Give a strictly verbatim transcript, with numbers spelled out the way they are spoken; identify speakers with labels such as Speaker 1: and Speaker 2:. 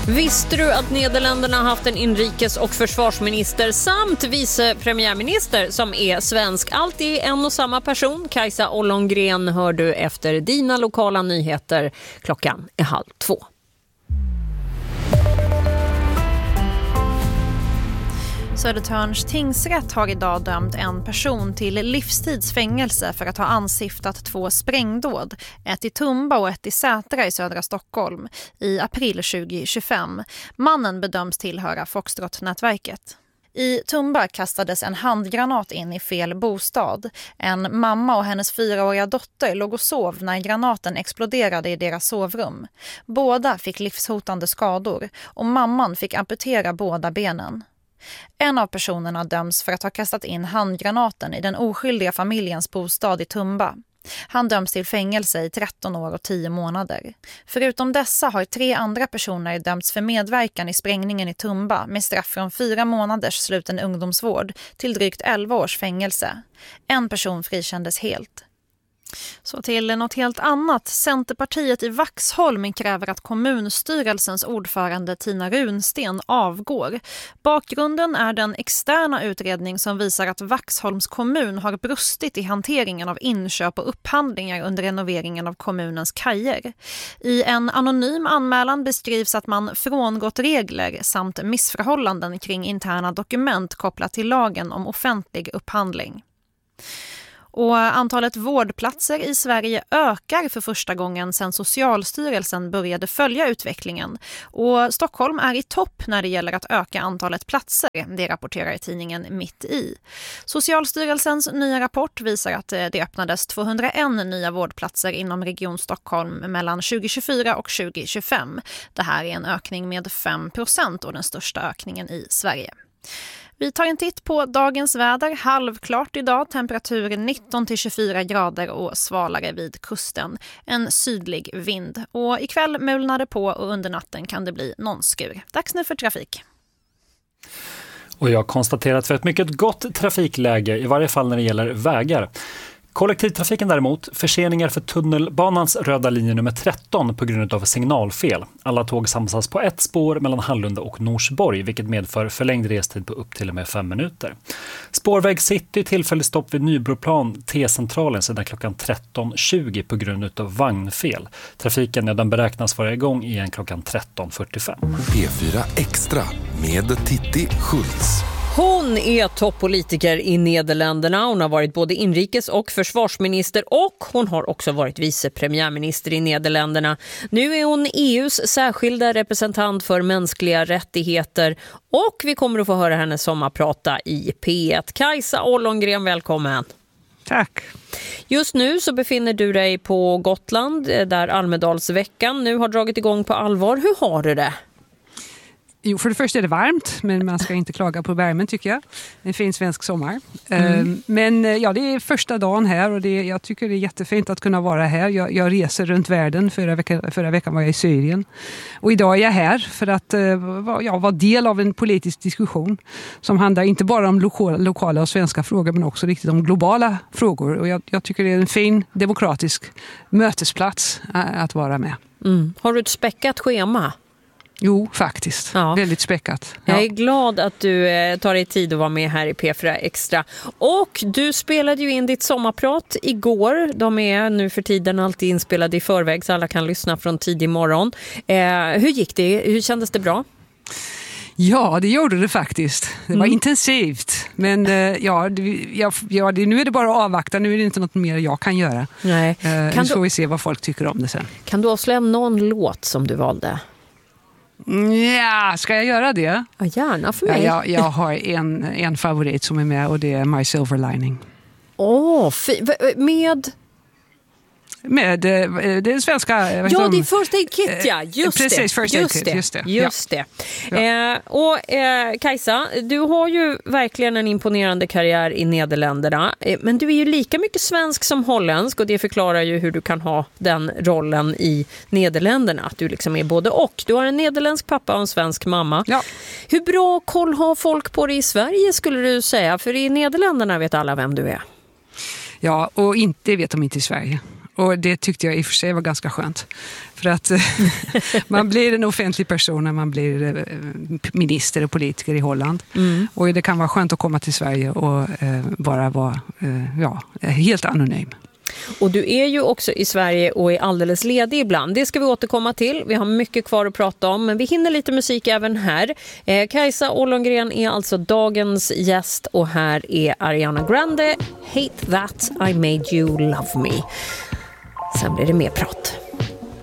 Speaker 1: Visste du att Nederländerna har haft en inrikes- och försvarsminister samt vice premiärminister som är svensk? Allt är en och samma person. Kajsa Ollongren hör du efter dina lokala nyheter. Klockan är halv två.
Speaker 2: Södertörns tingsrätt har idag dömt en person till livstidsfängelse för att ha anstiftat två sprängdåd, ett i Tumba och ett i Sätra i södra Stockholm, i april tjugo tjugofem. Mannen bedöms tillhöra Foxtrot-nätverket. I Tumba kastades en handgranat in i fel bostad. En mamma och hennes fyraåriga dotter låg och sov när granaten exploderade i deras sovrum. Båda fick livshotande skador och mamman fick amputera båda benen. En av personerna döms för att ha kastat in handgranaten i den oskyldiga familjens bostad i Tumba. Han döms till fängelse i tretton år och tio månader. Förutom dessa har tre andra personer dömts för medverkan i sprängningen i Tumba med straff från fyra månaders sluten ungdomsvård till drygt elva års fängelse. En person frikändes helt. Så till något helt annat. Centerpartiet i Vaxholm kräver att kommunstyrelsens ordförande Tina Runsten avgår. Bakgrunden är den externa utredning som visar att Vaxholms kommun har brustit i hanteringen av inköp och upphandlingar under renoveringen av kommunens kajer. I en anonym anmälan beskrivs att man frångått regler samt missförhållanden kring interna dokument kopplat till lagen om offentlig upphandling. Och antalet vårdplatser i Sverige ökar för första gången sedan Socialstyrelsen började följa utvecklingen. Och Stockholm är i topp när det gäller att öka antalet platser, det rapporterar tidningen Mitt i. Socialstyrelsens nya rapport visar att det öppnades tvåhundraen nya vårdplatser inom Region Stockholm mellan tjugo tjugofyra och tjugo tjugofem. Det här är en ökning med fem procent och den största ökningen i Sverige. Vi tar en titt på dagens väder. Halvklart idag, temperatur nitton till tjugofyra grader och svalare vid kusten. En sydlig vind. Och ikväll mulnar det på och under natten kan det bli någon skur. Dags nu för trafik.
Speaker 3: Och jag konstaterar att vi har ett mycket gott trafikläge, i varje fall när det gäller vägar. Kollektivtrafiken däremot, förseningar för tunnelbanans röda linje nummer tretton på grund av signalfel. Alla tåg samsas på ett spår mellan Hallunda och Norsborg, vilket medför förlängd restid på upp till och med fem minuter. Spårväg City tillfälligt stopp vid Nybroplan T-centralen sedan klockan tretton tjugo på grund av vagnfel. Trafiken ja, den beräknas vara igång igen klockan tretton fyrtiofem.
Speaker 4: P fyra Extra med Titti Schultz.
Speaker 1: Hon är toppolitiker i Nederländerna. Hon har varit både inrikes- och försvarsminister och hon har också varit vice premiärminister i Nederländerna. Nu är hon E U:s särskilda representant för mänskliga rättigheter och vi kommer att få höra henne sommarprata i P ett. Kajsa Ollongren, välkommen.
Speaker 5: Tack.
Speaker 1: Just nu så befinner du dig på Gotland där Almedalsveckan nu har dragit igång på allvar. Hur har du det?
Speaker 5: Jo, för det första är det varmt, men man ska inte klaga på värmen tycker jag. En fin svensk sommar.
Speaker 1: Mm.
Speaker 5: Men ja, det är första dagen här och det, jag tycker det är jättefint att kunna vara här. Jag, jag reser runt världen, förra veckan, förra veckan var jag i Syrien. Och idag är jag här för att ja, vara del av en politisk diskussion som handlar inte bara om lokala, lokala och svenska frågor men också riktigt om globala frågor. Och jag, jag tycker det är en fin demokratisk mötesplats att vara med.
Speaker 1: Mm. Har du ett späckat schema?
Speaker 5: Jo, faktiskt. Ja. Väldigt späckat. Ja.
Speaker 1: Jag är glad att du eh, tar dig tid att vara med här i P fyra Extra. Och du spelade ju in ditt sommarprat igår. De är nu för tiden alltid inspelade i förväg så alla kan lyssna från tidig morgon. Eh, hur gick det? Hur kändes det bra?
Speaker 5: Ja, det gjorde det faktiskt. Det var mm. intensivt. Men eh, ja, det, ja, ja det, nu är det bara att avvakta. Nu är det inte något mer jag kan göra.
Speaker 1: Nej.
Speaker 5: Eh,
Speaker 1: kan
Speaker 5: nu får
Speaker 1: du...
Speaker 5: vi se vad folk tycker om det sen.
Speaker 1: Kan du avslöja någon låt som du valde?
Speaker 5: Ja, ska jag göra det?
Speaker 1: Ja, gärna för mig.
Speaker 5: Ja, jag, jag har en, en favorit som är med och det är My Silver Lining.
Speaker 1: Åh, oh, med...
Speaker 5: Med det svenska...
Speaker 1: Ja, det är First Aid Kit, ja. Just
Speaker 5: Precis,
Speaker 1: det.
Speaker 5: First Aid
Speaker 1: just
Speaker 5: Kit,
Speaker 1: det.
Speaker 5: just det.
Speaker 1: Just
Speaker 5: ja.
Speaker 1: det. Ja. Eh, och eh, Kajsa, du har ju verkligen en imponerande karriär i Nederländerna. Eh, men du är ju lika mycket svensk som holländsk och det förklarar ju hur du kan ha den rollen i Nederländerna. Att du liksom är både och. Du har en nederländsk pappa och en svensk mamma.
Speaker 5: Ja.
Speaker 1: Hur bra koll har folk på dig i Sverige skulle du säga? För i Nederländerna vet alla vem du är.
Speaker 5: Ja, och inte vet de inte i Sverige. Och det tyckte jag i och för sig var ganska skönt. För att man blir en offentlig person när man blir minister och politiker i Holland. Mm. Och det kan vara skönt att komma till Sverige och eh, bara vara eh, ja, helt anonym.
Speaker 1: Och du är ju också i Sverige och är alldeles ledig ibland. Det ska vi återkomma till. Vi har mycket kvar att prata om, men vi hinner lite musik även här. Eh, Kajsa Ollongren är alltså dagens gäst och här är Ariana Grande, Hate That I Made You Love Me. Sen blir det mer prat.